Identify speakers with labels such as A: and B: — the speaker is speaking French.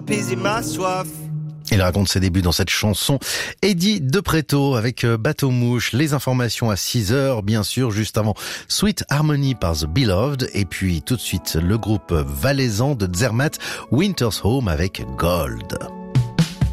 A: apaiser ma soif.
B: Il raconte ses débuts dans cette chanson. Eddie De Pretto avec Bateau Mouche. Les informations à 6h, bien sûr, juste avant Sweet Harmony par The Beloved. Et puis tout de suite, le groupe valaisan de Zermatt, Winter's Home avec Gold.